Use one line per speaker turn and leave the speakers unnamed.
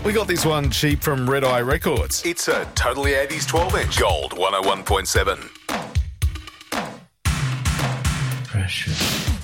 We got this one cheap from Red Eye Records.
It's a Totally 80s 12-inch. Gold 101.7.
Precious.